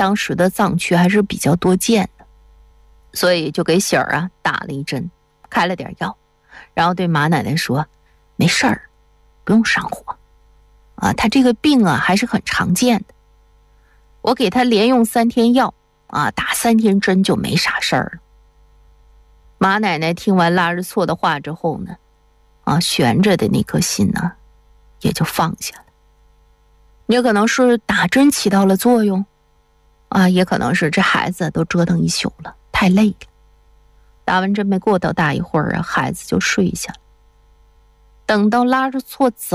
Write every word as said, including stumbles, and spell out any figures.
当时的藏区还是比较多见的，所以就给喜儿啊打了一针，开了点药，然后对马奶奶说，没事儿，不用上火啊，她这个病啊还是很常见的，我给她连用三天药啊，打三天针就没啥事儿了。马奶奶听完拉日错的话之后呢，啊，悬着的那颗心呢也就放下了。也可能是打针起到了作用啊，也可能是这孩子都折腾一宿了，太累了。打完针没过多大一会儿啊，孩子就睡下了。等到拉日错走